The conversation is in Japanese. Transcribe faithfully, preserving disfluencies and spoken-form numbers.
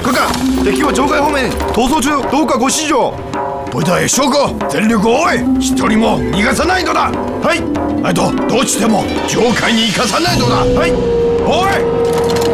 閣下、敵は場外方面に逃走中、どうかご指示を。 部隊諸子、全力を追え。一人も逃がさないのだ。 はい。 あとどうしても城下に行かさないのだ。 はい。 おい。